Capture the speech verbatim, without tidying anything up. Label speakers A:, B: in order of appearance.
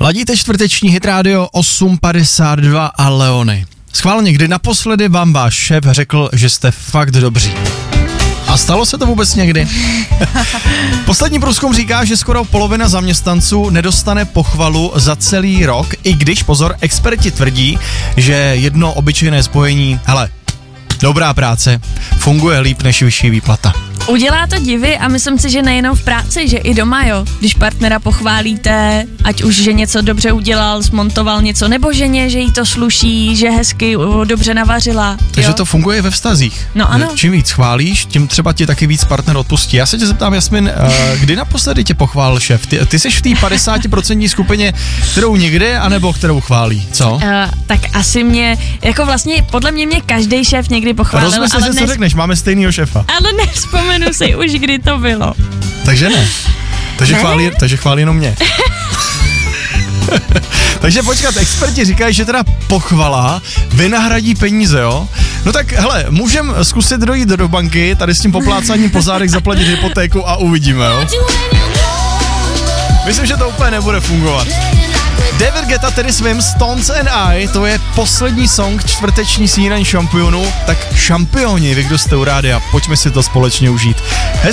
A: Ladíte čtvrteční Hit Radio osm padesát dva a Leony. Schválně, kdy naposledy vám váš šéf řekl, že jste fakt dobří. A stalo se to vůbec někdy? Poslední průzkum říká, že skoro polovina zaměstnanců nedostane pochvalu za celý rok, i když, pozor, experti tvrdí, že jedno obyčejné spojení, hele, dobrá práce, funguje líp než vyšší výplata.
B: Udělá to divy a myslím si, že nejenom v práci, že i doma, jo. Když partnera pochválíte, ať už, že něco dobře udělal, smontoval něco, nebo ženě, že jí to sluší, že hezky uh, dobře navařila.
A: Takže
B: jo?
A: to funguje i ve vztazích.
B: No ano.
A: Čím víc chválíš, tím třeba ti taky víc partner odpustí. Já se tě zeptám, Jasmin, uh, kdy naposledy tě pochválil šéf? Ty, ty jsi v té padesát procent skupině, kterou někde, anebo kterou chválí, co?
B: Uh, tak asi mě, jako vlastně, podle mě mě každý šéf někdy pochválil.
A: Rozmysl si, co
B: nes...
A: řekneš, máme stejnýho šéfa.
B: Ale nevzpomenu si už, kdy to bylo.
A: Takže ne. Takže,
B: ne?
A: Chválí, takže chválí jenom mě. Takže počkat, experti říkají, že teda pochvala vynahradí peníze, jo? No tak hele, můžem zkusit dojít do banky, tady s tím poplácaním po zádech zaplatit hypotéku a uvidíme, jo? Myslím, že to úplně nebude fungovat. David Guetta, tedy svým Stones and I, to je poslední song čtvrteční snídaní šampionů, tak šampioni, vy kdo jste u rádia, pojďme si to společně užít.